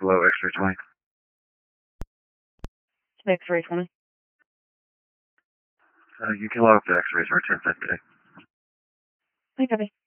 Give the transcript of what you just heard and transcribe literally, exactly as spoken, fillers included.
Hello, X-ray twenty. X-ray twenty. Uh, you can log the X-rays for ten fifty. I copy.